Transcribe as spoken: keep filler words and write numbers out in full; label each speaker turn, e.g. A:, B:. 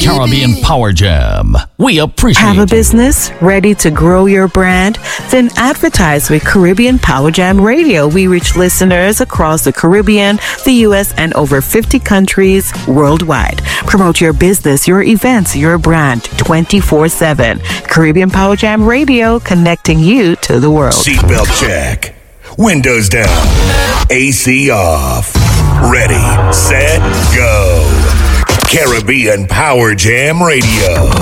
A: Caribbean Power Jam. We appreciate
B: Have a
A: it.
B: business ready to grow your brand? Then advertise with Caribbean Power Jam Radio. We reach listeners across the Caribbean, the U S, and over fifty countries worldwide. Promote your business, your events, your brand twenty-four seven. Caribbean Power Jam Radio, connecting you to the world.
C: Seatbelt check. Windows down. A C off. Ready, set, go. Caribbean Power Jam Radio.